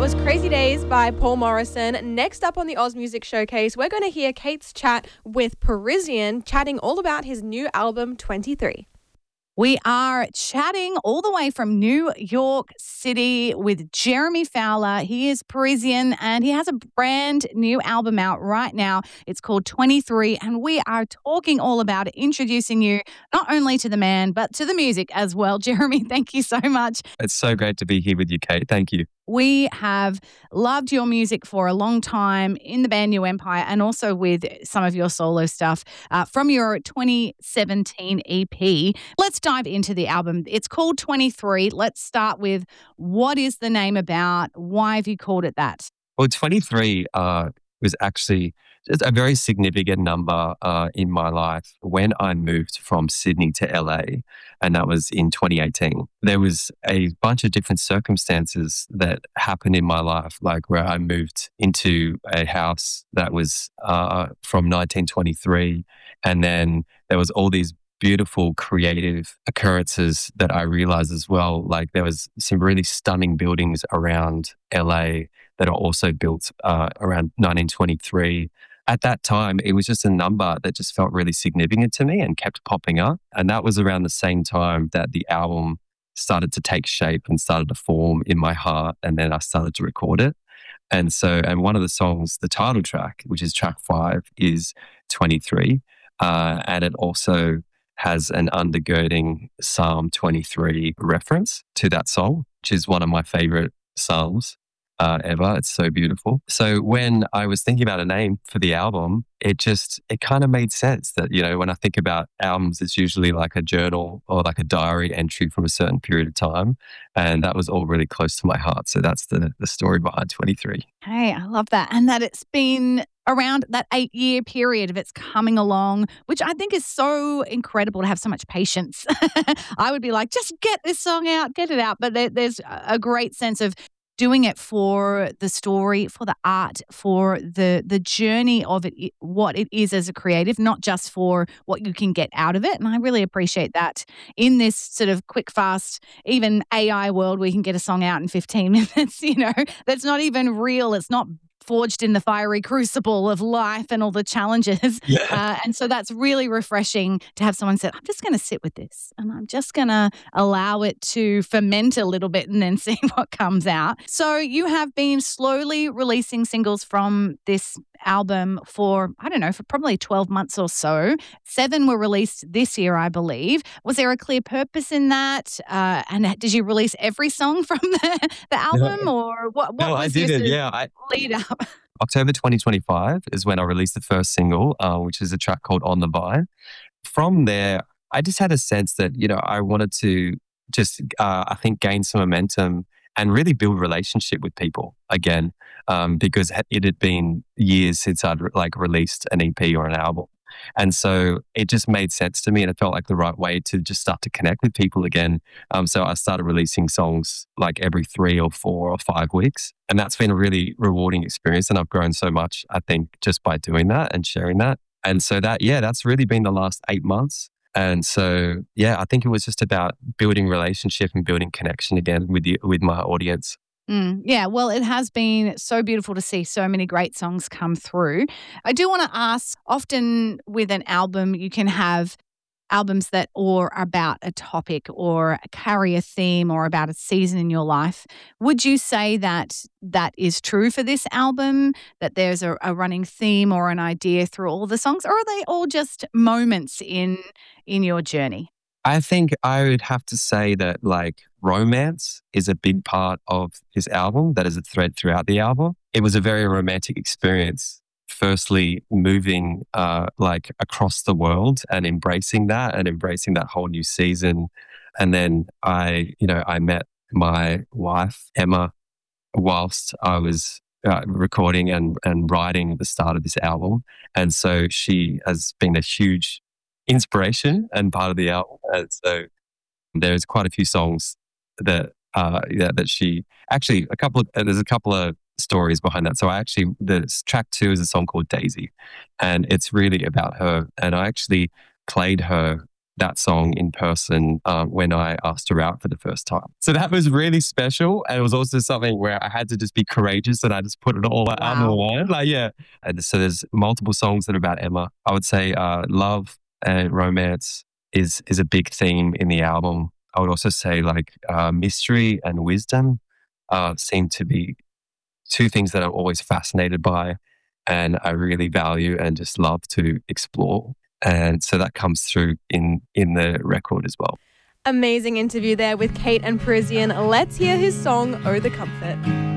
was Crazy Days by Paul Morrison. Next up on the Oz Music Showcase, we're going to hear Kate's chat with Parisian, chatting all about his new album, 23. We are chatting all the way from New York City with Jeremy Fowler. He is Parisian and he has a brand new album out right now. It's called 23, and we are talking all about it, introducing you not only to the man, but to the music as well. Jeremy, thank you so much. It's so great to be here with you, Kate. Thank you. We have loved your music for a long time in the band New Empire and also with some of your solo stuff from your 2017 EP. Let's dive into the album. It's called 23. Let's start with, what is the name about? Why have you called it that? Well, 23 was actually just a very significant number in my life when I moved from Sydney to LA, and that was in 2018. There was a bunch of different circumstances that happened in my life, like where I moved into a house that was from 1923, and then there was all these beautiful creative occurrences that I realized as well. Like there was some really stunning buildings around LA that are also built around 1923. At that time, it was just a number that just felt really significant to me and kept popping up. And that was around the same time that the album started to take shape and started to form in my heart. And then I started to record it. And one of the songs, the title track, which is track 5, is 23. And it also has an undergirding Psalm 23 reference to that song, which is one of my favorite psalms ever. It's so beautiful. So when I was thinking about a name for the album, it kind of made sense that, when I think about albums, it's usually like a journal or like a diary entry from a certain period of time. And that was all really close to my heart. So that's the story behind 23. Hey, I love that. And that it's been around that 8-year period of it's coming along, which I think is so incredible to have so much patience. I would be like, just get this song out, get it out. But there's a great sense of doing it for the story, for the art, for the journey of it, what it is as a creative, not just for what you can get out of it. And I really appreciate that in this sort of quick, fast, even AI world, we can get a song out in 15 minutes, that's not even real. It's not forged in the fiery crucible of life and all the challenges. Yeah. And so that's really refreshing to have someone say, I'm just going to sit with this and I'm just going to allow it to ferment a little bit and then see what comes out. So you have been slowly releasing singles from this album for probably 12 months or so. 7 were released this year, I believe. Was there a clear purpose in that? And did you release every song from the album, or what? No, I didn't. Yeah, lead up. October 2025 is when I released the first single, which is a track called On the Vine. From there, I just had a sense that, I wanted to just, I think, gain some momentum and really build relationship with people again, because it had been years since I'd released an EP or an album. And so it just made sense to me, and it felt like the right way to just start to connect with people again. So I started releasing songs like every 3 or 4 or 5 weeks. And that's been a really rewarding experience. And I've grown so much, I think, just by doing that and sharing that. And so that's really been the last 8 months. And so, I think it was just about building relationship and building connection again with my audience. Yeah, well, it has been so beautiful to see so many great songs come through. I do want to ask, often with an album, you can have albums that are about a topic or carry a theme or about a season in your life. Would you say that is true for this album, that there's a running theme or an idea through all the songs, or are they all just moments in your journey? I think I would have to say that romance is a big part of this album. That is a thread throughout the album. It was a very romantic experience. Firstly, moving across the world and embracing that whole new season. And then I met my wife, Emma, whilst I was recording and writing the start of this album. And so she has been a huge inspiration and part of the album. And so there's quite a few songs that she actually there's a couple of stories behind that. So the track 2 is a song called Daisy, and it's really about her. And I actually played her that song in person when I asked her out for the first time. So that was really special. And it was also something where I had to just be courageous and I just put it all out on the line. Like, yeah. And so there's multiple songs that are about Emma. I would say love and romance is a big theme in the album. I would also say like mystery and wisdom seem to be two things that I'm always fascinated by and I really value and just love to explore. And so that comes through in the record as well. Amazing interview there with Kate and Parisian. Let's hear his song, Oh the Comfort.